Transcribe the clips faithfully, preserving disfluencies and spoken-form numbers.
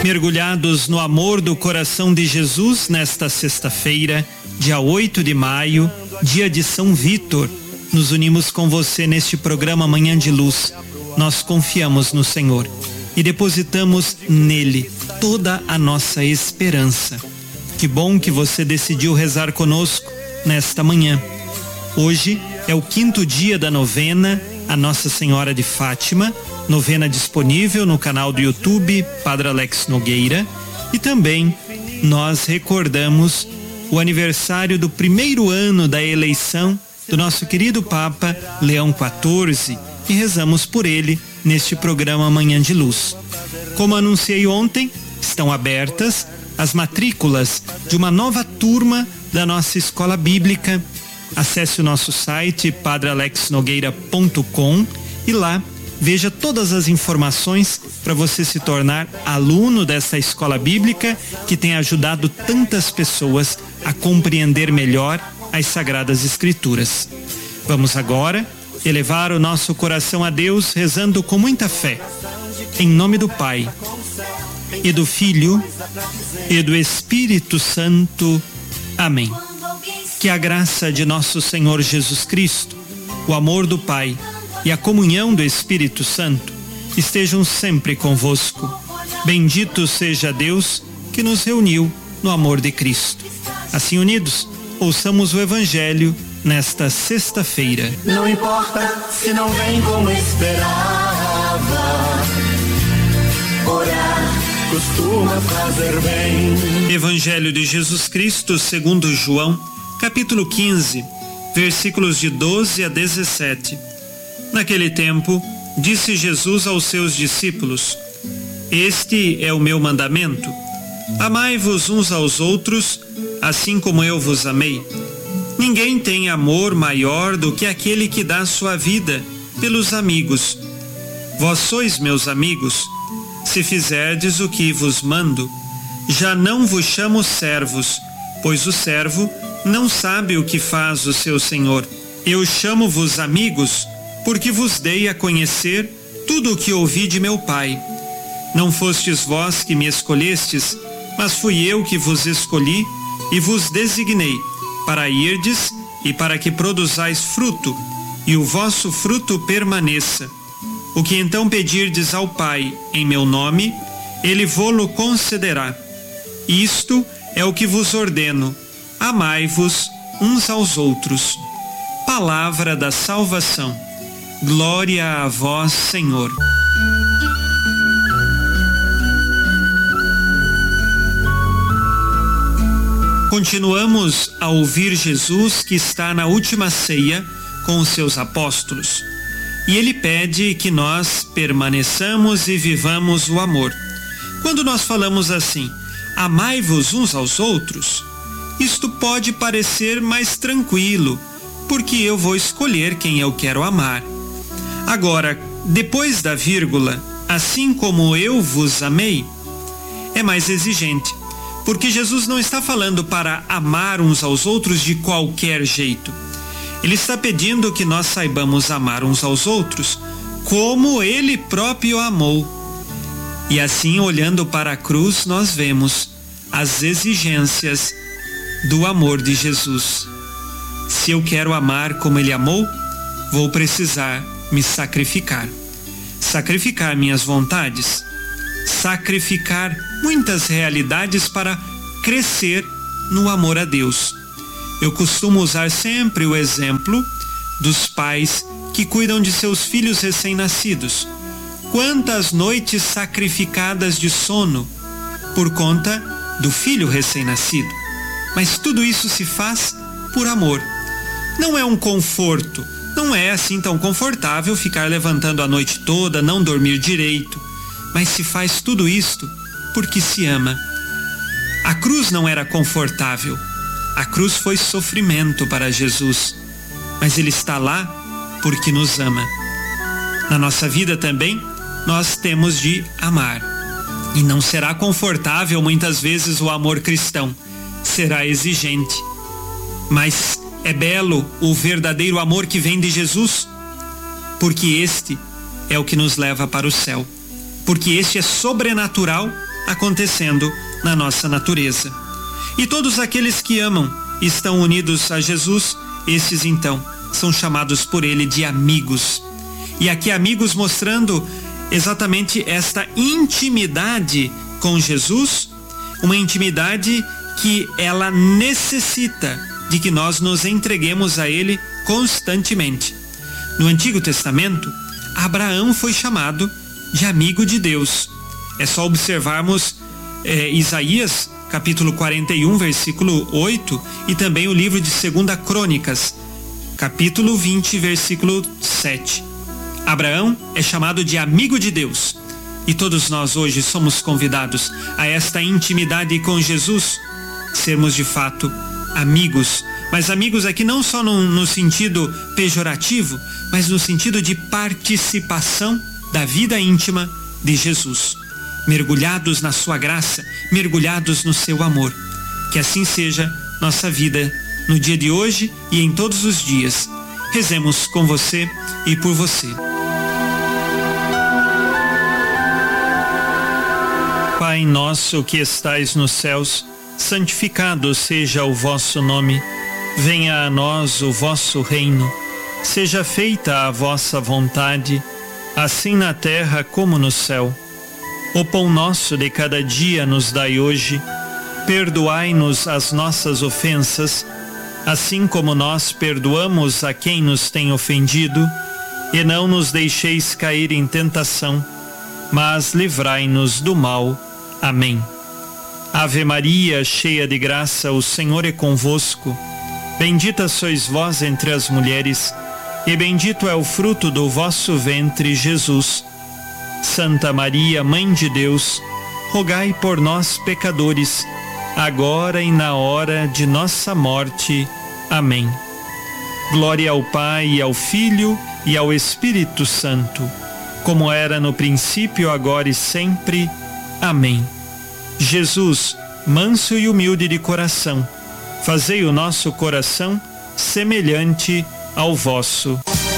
Mergulhados no amor do coração de Jesus nesta sexta-feira, dia oito de maio, dia de São Vítor, nos unimos com você neste programa Manhã de Luz. Nós confiamos no Senhor e depositamos nele toda a nossa esperança. Que bom que você decidiu rezar conosco nesta manhã. Hoje é o quinto dia da novena a Nossa Senhora de Fátima, novena disponível no canal do YouTube Padre Alex Nogueira, e também nós recordamos o aniversário do primeiro ano da eleição do nosso querido Papa Leão quatorze e rezamos por ele neste programa Manhã de Luz. Como anunciei ontem, estão abertas as matrículas de uma nova turma da nossa escola bíblica. Acesse o nosso site padre alex nogueira ponto com e lá veja todas as informações para você se tornar aluno dessa escola bíblica que tem ajudado tantas pessoas a compreender melhor as Sagradas Escrituras. Vamos agora elevar o nosso coração a Deus rezando com muita fé. Em nome do Pai, e do Filho, e do Espírito Santo. Amém. Que a graça de nosso Senhor Jesus Cristo, o amor do Pai e a comunhão do Espírito Santo estejam sempre convosco. Bendito seja Deus que nos reuniu no amor de Cristo. Assim unidos, ouçamos o Evangelho nesta sexta-feira. Não importa se não vem como esperava, orar costuma fazer bem. Evangelho de Jesus Cristo segundo João, capítulo quinze, versículos de doze a dezessete. Naquele tempo, disse Jesus aos seus discípulos: Este é o meu mandamento: amai-vos uns aos outros, assim como eu vos amei. Ninguém tem amor maior do que aquele que dá sua vida pelos amigos. Vós sois meus amigos, se fizerdes o que vos mando. Já não vos chamo servos, pois o servo não sabe o que faz o seu senhor. Eu chamo-vos amigos, porque vos dei a conhecer tudo o que ouvi de meu Pai. Não fostes vós que me escolhestes, mas fui eu que vos escolhi e vos designei, para irdes e para que produzais fruto, e o vosso fruto permaneça. O que então pedirdes ao Pai em meu nome, ele vô-lo concederá. Isto é o que vos ordeno: amai-vos uns aos outros. Palavra da salvação. Glória a vós, Senhor. Continuamos a ouvir Jesus, que está na última ceia com os seus apóstolos. E ele pede que nós permaneçamos e vivamos o amor. Quando nós falamos assim, amai-vos uns aos outros, isto pode parecer mais tranquilo, porque eu vou escolher quem eu quero amar. Agora, depois da vírgula, assim como eu vos amei, é mais exigente, porque Jesus não está falando para amar uns aos outros de qualquer jeito. Ele está pedindo que nós saibamos amar uns aos outros como ele próprio amou. E assim, olhando para a cruz, nós vemos as exigências do amor de Jesus. Se eu quero amar como ele amou, vou precisar me sacrificar. Sacrificar minhas vontades, sacrificar muitas realidades para crescer no amor a Deus. Eu costumo usar sempre o exemplo dos pais que cuidam de seus filhos recém-nascidos. Quantas noites sacrificadas de sono por conta do filho recém-nascido. Mas tudo isso se faz por amor. Não é um conforto, não é assim tão confortável ficar levantando a noite toda, não dormir direito. Mas se faz tudo isto porque se ama. A cruz não era confortável. A cruz foi sofrimento para Jesus, mas ele está lá porque nos ama. Na nossa vida também, nós temos de amar. E não será confortável muitas vezes o amor cristão, será exigente. Mas é belo o verdadeiro amor que vem de Jesus, porque este é o que nos leva para o céu. Porque este é sobrenatural acontecendo na nossa natureza. E todos aqueles que amam estão unidos a Jesus, esses então são chamados por ele de amigos. E aqui amigos mostrando exatamente esta intimidade com Jesus, uma intimidade que ela necessita de que nós nos entreguemos a ele constantemente. No Antigo Testamento, Abraão foi chamado de amigo de Deus. É só observarmos eh, Isaías, capítulo quarenta e um, versículo oito, e também o livro de Segunda Crônicas, capítulo vinte, versículo sete. Abraão é chamado de amigo de Deus. E todos nós hoje somos convidados a esta intimidade com Jesus, sermos de fato amigos. Mas amigos aqui não só no, no sentido pejorativo, mas no sentido de participação da vida íntima de Jesus. Mergulhados na sua graça, mergulhados no seu amor. Que assim seja nossa vida no dia de hoje e em todos os dias. Rezemos com você e por você. Pai nosso que estais nos céus, santificado seja o vosso nome. Venha a nós o vosso reino. Seja feita a vossa vontade, assim na terra como no céu. O pão nosso de cada dia nos dai hoje. Perdoai-nos as nossas ofensas, assim como nós perdoamos a quem nos tem ofendido. E não nos deixeis cair em tentação, mas livrai-nos do mal. Amém. Ave Maria, cheia de graça, o Senhor é convosco. Bendita sois vós entre as mulheres, e bendito é o fruto do vosso ventre, Jesus. Santa Maria, Mãe de Deus, rogai por nós, pecadores, agora e na hora de nossa morte. Amém. Glória ao Pai, e ao Filho, e ao Espírito Santo, como era no princípio, agora e sempre. Amém. Jesus, manso e humilde de coração, fazei o nosso coração semelhante ao vosso.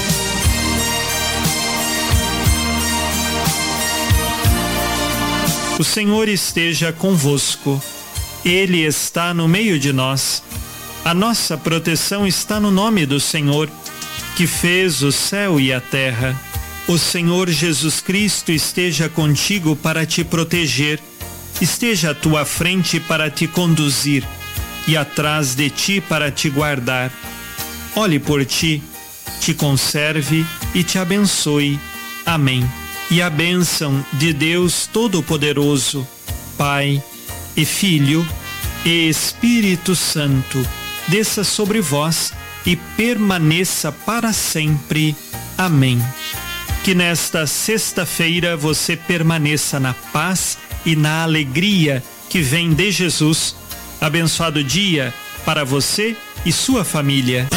O Senhor esteja convosco. Ele está no meio de nós. A nossa proteção está no nome do Senhor, que fez o céu e a terra. O Senhor Jesus Cristo esteja contigo para te proteger, esteja à tua frente para te conduzir e atrás de ti para te guardar. Olhe por ti, te conserve e te abençoe. Amém. E a bênção de Deus Todo-Poderoso, Pai e Filho e Espírito Santo, desça sobre vós e permaneça para sempre. Amém. Que nesta sexta-feira você permaneça na paz e na alegria que vem de Jesus. Abençoado dia para você e sua família.